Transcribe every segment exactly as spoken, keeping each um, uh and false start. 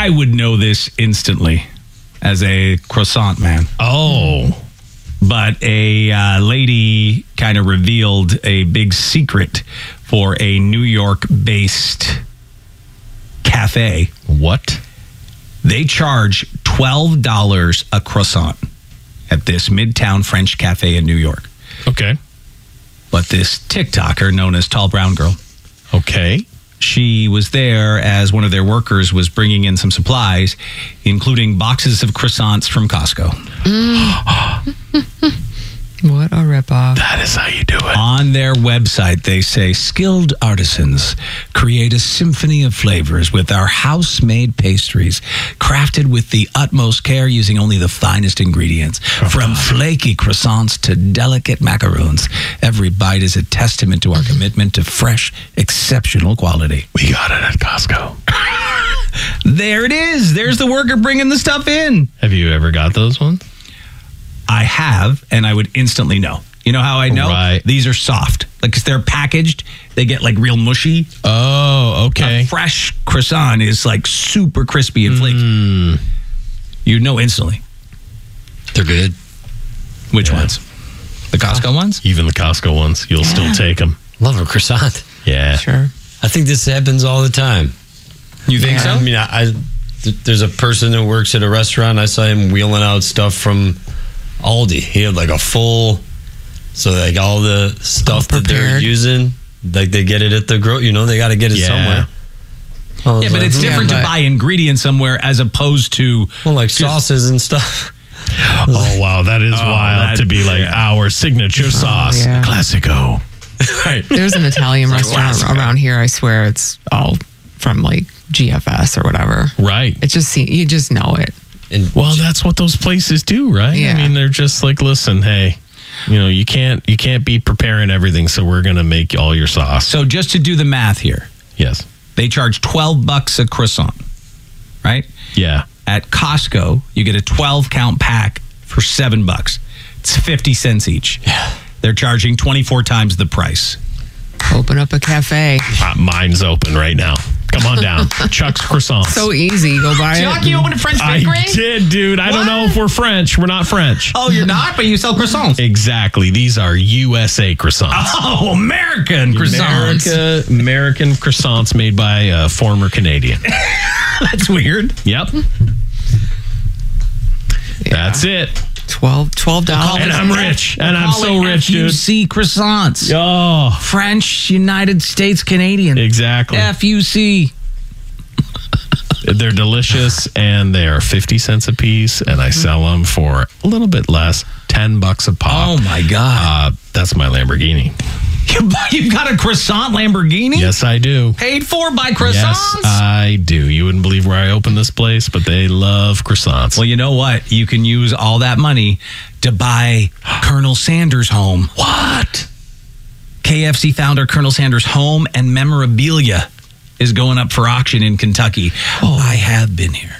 I would know this instantly as a croissant man. Oh. But a uh, lady kind of revealed a big secret for a New York-based cafe. What? They charge twelve dollars a croissant at this Midtown French cafe in New York. Okay. But this TikToker known as Tall Brown Girl. Okay. She was there as one of their workers was bringing in some supplies, including boxes of croissants from Costco. Mm. What a ripoff. That is how you do it. On their website, they say, skilled artisans create a symphony of flavors with our house-made pastries, crafted with the utmost care using only the finest ingredients. Oh, From God. flaky croissants to delicate macaroons, every bite is a testament to our commitment to fresh, exceptional quality. We got it at Costco. There it is. There's the worker bringing the stuff in. Have you ever got those ones? I have, and I would instantly know. You know how I know? Right. These are soft. Like, because they're packaged, they get, like, real mushy. Oh, okay. A fresh croissant is, like, super crispy and flaky. Mm. You know instantly. They're good. Which Yeah. ones? The Costco ones? Even the Costco ones. You'll Yeah. still take them. Love a croissant. Yeah. Sure. I think this happens all the time. You think Yeah. so? I mean, I, I th- there's a person that works at a restaurant. I saw him wheeling out stuff from Aldi. He had like a full, so like all the stuff All that they're prepared. using, like they get it at the gro. You know, they got to get it Yeah. somewhere. I was Yeah, but like, it's hmm. different Yeah, to but- buy ingredients somewhere as opposed to... Well, like sauces and stuff. Oh, wow. That is Oh, wild that- to be like yeah. our signature sauce. yeah. Classico. Right. There's an Italian restaurant classic. around here. I swear it's all from like G F S or whatever. Right. It just see you just know it. And Well, that's what those places do, right? Yeah. I mean, they're just like, listen, hey, you know, you can't you can't be preparing everything, so we're gonna make all your sauce. So just to do the math here, Yes. they charge twelve bucks a croissant, right? Yeah. At Costco, you get a twelve count pack for seven bucks. It's fifty cents each. yeah. They're charging twenty-four times the price. Open up a cafe. Uh, mine's open right now. Come on down. Chuck's Croissants. So easy. Go buy it. you open a French I did, dude. I don't know if we're French. We're not French. Oh, you're not, but you sell croissants. Exactly. These are U S A croissants. Oh, American croissants. America, American croissants made by a former Canadian. That's weird. Yep. That's it. Twelve twelve dollars. And I'm rich. And I'm so rich, dude. F U C croissants. Oh, French, United States, Canadian. exactly. F U C. They're delicious, and they are fifty cents a piece, and I sell them for a little bit less, ten bucks a pop. Oh, my God. Uh, that's my Lamborghini. You've got a croissant Lamborghini? Yes, I do. Paid for by croissants? Yes, I do. You wouldn't believe where I opened this place, but they love croissants. Well, you know what? You can use all that money to buy Colonel Sanders' home. What? K F C founder Colonel Sanders' home and memorabilia is going up for auction in Kentucky. Oh, I have been here.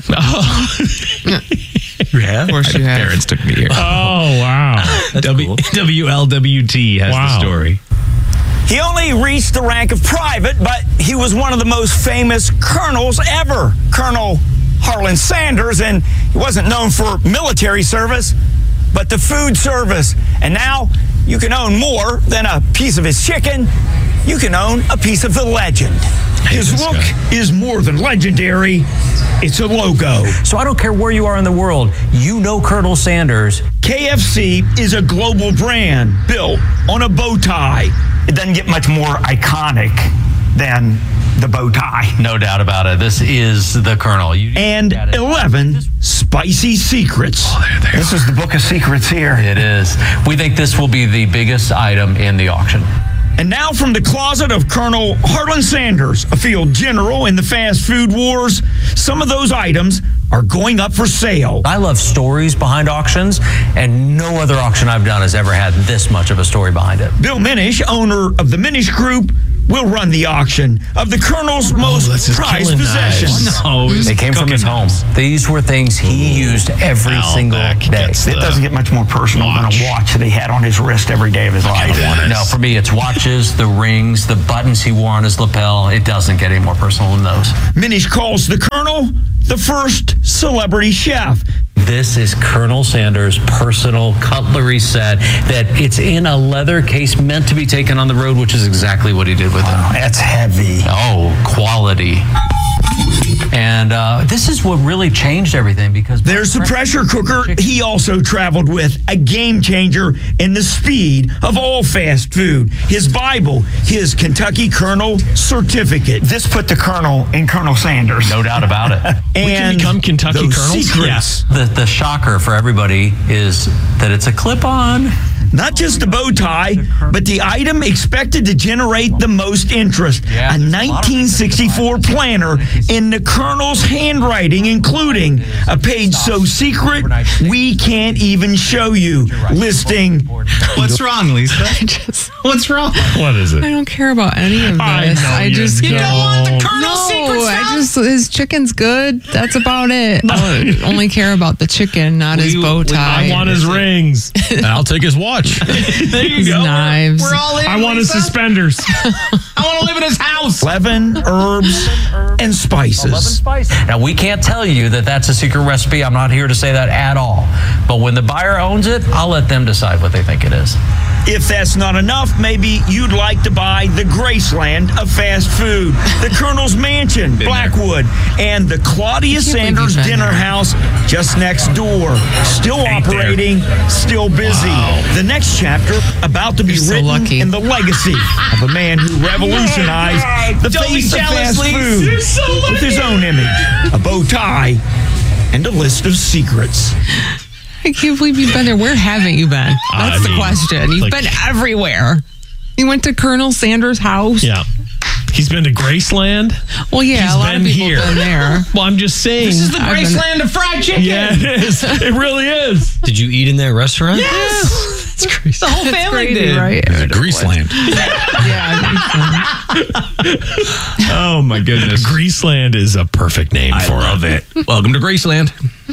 Of course you My have. parents took me here. Oh, wow. W- cool. W L W T has Wow. the story. He only reached the rank of private, but he was one of the most famous colonels ever, Colonel Harlan Sanders, and he wasn't known for military service, but the food service. And now you can own more than a piece of his chicken. You can own a piece of the legend. His this look guy. is more than legendary. It's a logo. So I don't care where you are in the world, you know Colonel Sanders. K F C is a global brand built on a bow tie. It doesn't get much more iconic than the bow tie. No doubt about it. This is the Colonel. You And eleven spicy secrets. This is the book of secrets here. It is. We think this will be the biggest item in the auction. And now from the closet of Colonel Harlan Sanders, a field general in the fast food wars, some of those items are going up for sale. I love stories behind auctions, and no other auction I've done has ever had this much of a story behind it. Bill Minish, owner of the Minish Group, will run the auction of the Colonel's most that's his prized killing possessions. knives. No, They came from his home. These were things he used every Al, single that day. gets It the- doesn't get much more personal than a watch that he had on his wrist every day of his life. No, for me, it's watches, the rings, the buttons he wore on his lapel. It doesn't get any more personal than those. Minish calls the Colonel the first celebrity chef. This is Colonel Sanders' personal cutlery set that it's in a leather case meant to be taken on the road, which is exactly what he did with it. That's heavy. Oh, quality. And uh, this is what really changed everything because There's the pressure cooker he also traveled with, a game changer in the speed of all fast food. His Bible, his Kentucky Colonel certificate. This put the Colonel in Colonel Sanders. no doubt about it. And become Kentucky those Colonels? secrets. The, the shocker for everybody is that it's a clip-on. Not just a bow tie, but the item expected to generate the most interest. Yeah, a there's a lot of nineteen sixty-four planner in the Colonel's handwriting, including a page so secret we can't even show you, listing What's wrong, Lisa? I just, What's wrong? What is it? I don't care about any of this. I know I you just don't. no, I just his chicken's good. That's about it. I only care about the chicken, not his bow tie. I want his rings. And I'll take his watch. There you his knives. We're all in. I want his Lisa. suspenders. I want to live in his house. eleven herbs and spices. Now, we can't tell you that that's a secret recipe. I'm not here to say that at all. But when the buyer owns it, I'll let them decide what they think it is. If that's not enough, maybe you'd like to buy the Graceland of fast food, the Colonel's Mansion, Blackwood, and the Claudia I can't believe Sanders you've been Dinner there. House just next door. Still operating, still busy. The next chapter about to be You're so written lucky. in the legacy of a man who revolutionized the Don't be face of jealous, fast Lisa. food You're so with his own image, a bow tie, and a list of secrets. I can't believe you've been there. Where haven't you been? That's I the mean, question. You've like- been everywhere. You went to Colonel Sanders' house. Yeah. He's been to Graceland. Well, yeah, He's a lot been of people here. have been there. Well, I'm just saying. This is the I've been- Graceland of fried chicken. Yeah, it is. It really is. Did you eat in that restaurant? Yes. It's crazy. The whole It's family crazy, did. right? Greaseland. Yeah, I think so. Oh my goodness. Greaseland is a perfect name I for love it. it. Welcome to Graceland.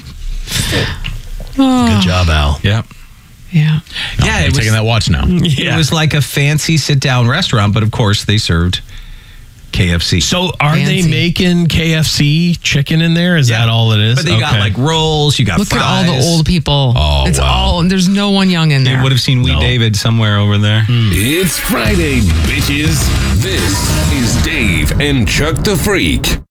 Good job, Al. Yeah. Yeah. Yeah, I'm it was, taking that watch now. Yeah. it was like a fancy sit-down restaurant, but of course they served K F C. So are Fancy. they making K F C chicken in there? Is Yeah. that all it is? But they got Okay. like rolls, you got Look fries. at all the old people. Oh, it's wow. all. There's no one young in You there. would have seen Wee No. David somewhere over there. It's Friday, bitches. This is Dave and Chuck the Freak.